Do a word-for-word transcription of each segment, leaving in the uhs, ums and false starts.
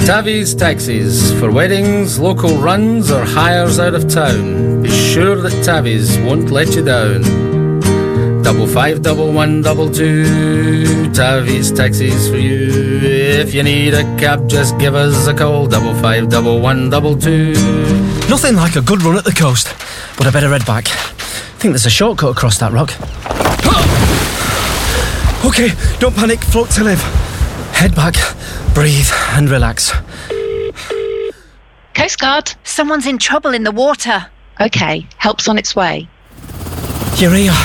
Tavies Taxis, for weddings, local runs or hires out of town. Be sure that Tavies won't let you down. Double five, double one, double two, Tavies Taxis for you. If you need a cab, just give us a call. Double five, double one, double two. Nothing like a good run at the coast, but I better head back. I think there's a shortcut across that rock. OK, don't panic, float to live. Head back, breathe and relax. Coast Guard. Someone's in trouble in the water. OK, help's on its way. You're here.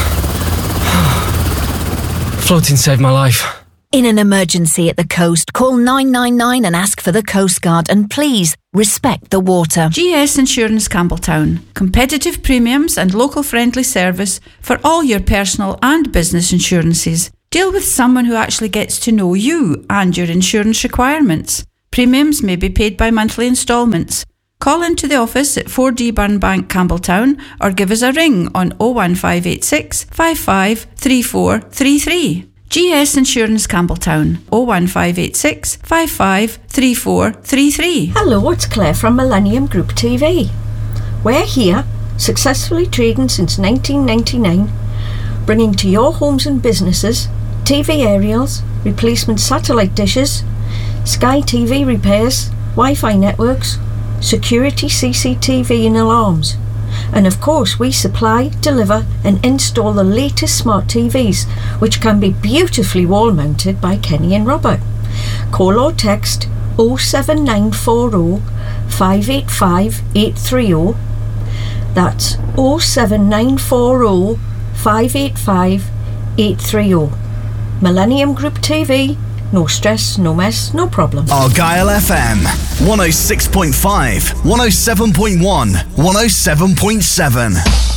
Floating saved my life. In an emergency at the coast, call nine nine nine and ask for the Coast Guard, and please respect the water. G S Insurance Campbelltown. Competitive premiums and local friendly service for all your personal and business insurances. Deal with someone who actually gets to know you and your insurance requirements. Premiums may be paid by monthly instalments. Call into the office at four D Burnbank, Campbelltown, or give us a ring on oh one five eight six, five five three four three three. G S Insurance Campbelltown, oh one five eight six, five five three four three three. Hello, it's Claire from Millennium Group T V. We're here, successfully trading since nineteen ninety-nine, bringing to your homes and businesses T V aerials, replacement satellite dishes, Sky T V repairs, Wi-Fi networks, security C C T V and alarms. And of course we supply, deliver and install the latest smart T Vs, which can be beautifully wall mounted by Kenny and Robert. Call or text oh seven nine four oh, five eight five, eight three oh. That's oh seven nine four oh, five eight five, eight three oh. Millennium Group T V. No stress, no mess, no problem. Argyle F M, one oh six point five, one oh seven point one, one oh seven point seven.